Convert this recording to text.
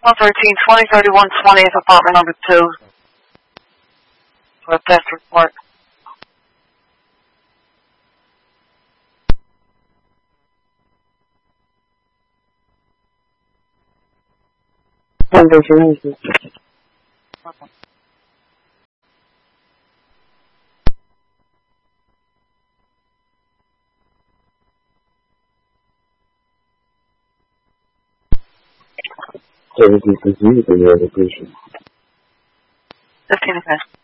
113, 2031, 20th apartment number 2. For a test report. Services is used in your location. 15 minutes.